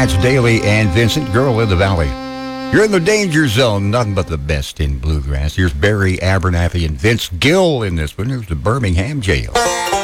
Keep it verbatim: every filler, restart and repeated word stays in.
That's Daly and Vincent, Girl in the Valley. You're in the danger zone, nothing but the best in bluegrass. Here's Barry Abernathy and Vince Gill in this one. Here's the Birmingham Jail.